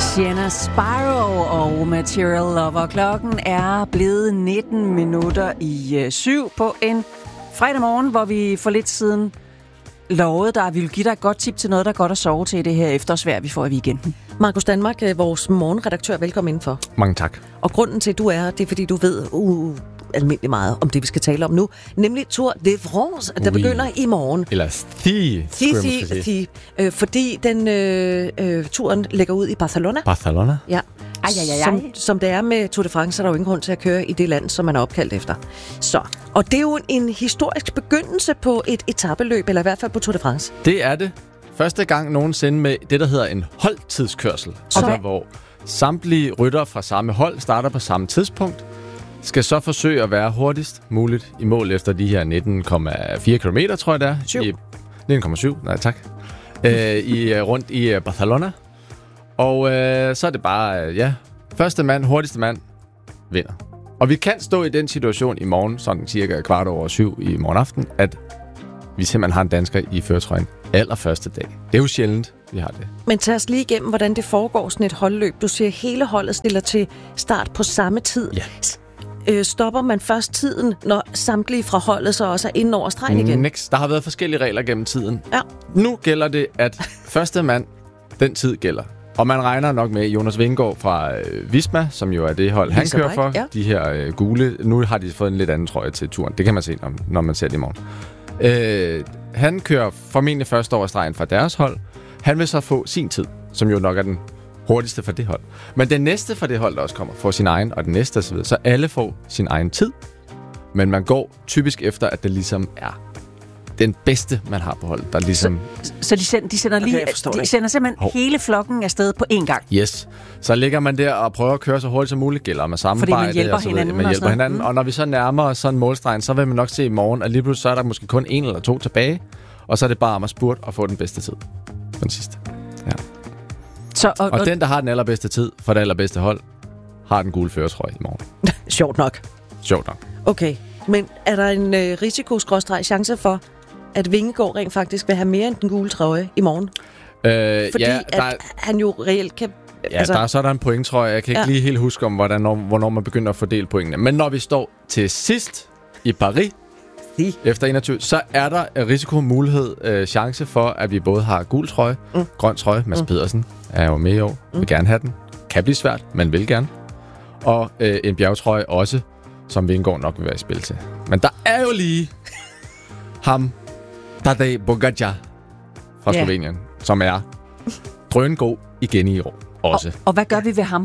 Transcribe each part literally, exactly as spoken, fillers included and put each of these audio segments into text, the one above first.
Sienna Spyro og Material Lover. Klokken er blevet nitten minutter i syv på en fredag morgen, hvor vi for lidt siden lovede dig, at vi vil give dig et godt tip til noget, der er godt at sove til i det her efterårsvejr, vi får i weekenden. Markus Danmark, vores morgenredaktør, velkommen indenfor. Mange tak. Og grunden til, at du er her, det er, fordi du ved uh, almindelig meget om det, vi skal tale om nu, nemlig Tour de France, der oui. begynder i morgen. Eller Thi, Thi, Thi, Thi. Øh, fordi den øh, øh, turen lægger ud i Barcelona. Barcelona? Ja. Ej, ej, ej, ej. Som, som det er med Tour de France, så er der jo ingen grund til at køre i det land, som man er opkaldt efter. Så, og det er jo en historisk begyndelse på et etapeløb, eller i hvert fald på Tour de France. Det er det. Første gang nogensinde med det, der hedder en holdtidskørsel. Altså, hvor samtlige ryttere fra samme hold starter på samme tidspunkt, skal så forsøge at være hurtigst muligt i mål efter de her nitten komma fire kilometer, tror jeg det er. syv. I nitten komma syv, nej tak. øh, i, rundt i Barcelona. Og øh, så er det bare, øh, ja, første mand, hurtigste mand, vinder. Og vi kan stå i den situation i morgen, sådan cirka kvart over syv i morgen aften, at vi simpelthen har en dansker i førertrøjen allerførste dag. Det er jo sjældent, vi har det. Men tag os lige igennem, hvordan det foregår, sådan et holdløb. Du siger, hele holdet stiller til start på samme tid. Ja. Øh, stopper man først tiden, når samtlige fra holdet så også er inde over stregen igen? Next. Der har været forskellige regler gennem tiden. Ja. Nu gælder det, at første mand, den tid gælder. Og man regner nok med Jonas Vingegaard fra øh, Visma, som jo er det hold, han kører for. Ja. De her øh, gule. Nu har de fået en lidt anden trøje til turen. Det kan man se, når, når man ser det i morgen. Øh, han kører formentlig først over stregen fra deres hold. Han vil så få sin tid, som jo nok er den hurtigste for det hold. Men den næste for det hold, der også kommer, får sin egen, og den næste osv. Så alle får sin egen tid. Men man går typisk efter, at det ligesom er den bedste, man har på holdet, der ligesom... Så, så de, sender, de sender lige... Okay, de sender simpelthen Hov. hele flokken afsted på én gang? Yes. Så ligger man der og prøver at køre så hurtigt som muligt, gælder med samarbejde. Fordi man hjælper og så hinanden. Man hjælper og hinanden, mm. og når vi så nærmer os sådan en målstregen, så vil man nok se i morgen, at lige pludselig så er der måske kun en eller to tilbage, og så er det bare om at spurte og få den bedste tid. Den sidste. Ja. Så, og, og, og den, der har den allerbedste tid for det allerbedste hold, har den gule førertrøje i morgen. Sjovt nok. Sjovt nok. Okay, men er der en øh, risiko-chance for, at Vingegaard rent faktisk vil have mere end den gule trøje i morgen? Øh, Fordi ja, at er... han jo reelt kan... Ja, altså... der er så er der en point, tror jeg. Jeg kan ikke ja. lige helt huske om, hvordan, hvornår man begynder at fordele pointene. Men når vi står til sidst i Paris, si. efter enogtyve, så er der risiko, mulighed, øh, chance for, at vi både har gul trøje, mm. grøn trøje. Mads mm. Pedersen er jo med i år. Mm. Vil gerne have den. Kan blive svært, men vil gerne. Og øh, en bjergtrøje også, som Vingegaard nok vil være i spil til. Men der er jo lige ham, Tadej Pogačar fra yeah. Slovenien, som er drøngod igen i år også. Og, og hvad gør vi ved ham?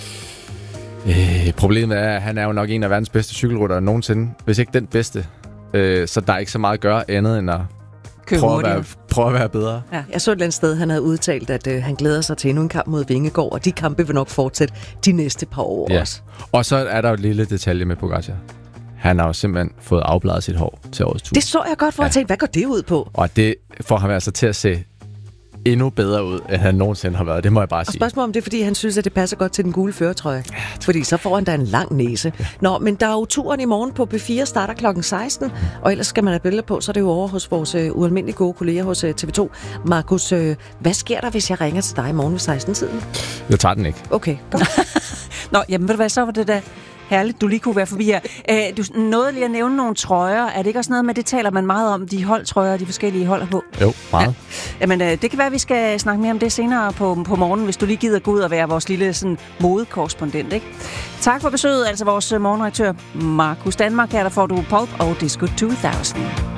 Øh, problemet er, at han er jo nok en af verdens bedste cykelryttere nogensinde, hvis ikke den bedste. Øh, så der er ikke så meget at gøre andet end at prøve at, være, prøve at være bedre. Ja, jeg så et eller andet sted, han havde udtalt, at øh, han glæder sig til endnu en kamp mod Vingegaard, og de kampe vil nok fortsætte de næste par år ja. også. Og så er der jo et lille detalje med Pogačar. Han har jo simpelthen fået afbladet sit hår til årets tur. Det så jeg godt for ja. at tænke, hvad går det ud på? Og det får ham altså til at se endnu bedre ud, end han nogensinde har været. Det må jeg bare sige. Og spørgsmålet om det er, fordi han synes, at det passer godt til den gule førertrøje. Ja, fordi så får han da en lang næse. Ja. Nå, men der er jo turen i morgen på B fire, starter klokken seksten. Mm. Og ellers skal man have billeder på, så er det jo over hos vores uh, ualmindelige gode kolleger hos uh, T V to. Markus, uh, hvad sker der, hvis jeg ringer til dig i morgen ved seksten-tiden? Jeg tager den ikke. Okay. Nå, jamen ved du hvad, så var det da herligt, du lige kunne være forbi her. Æ, du nåede lige at nævne nogle trøjer. Er det ikke også noget med, det taler man meget om, de holdtrøjer, de forskellige hold på? Jo, meget. Ja. Jamen, øh, det kan være, at vi skal snakke mere om det senere på, på morgenen, hvis du lige gider gå ud og være vores lille sådan, modekorrespondent, ikke? Tak for besøget, altså vores morgenredaktør Markus Danmark. Her der får du Pulp og Disco to tusind.